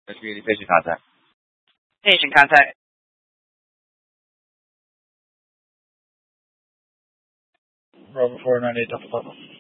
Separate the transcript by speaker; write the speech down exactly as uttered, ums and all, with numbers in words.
Speaker 1: Station contact.
Speaker 2: Station contact.
Speaker 3: Bravo four nine eight Delta Papa.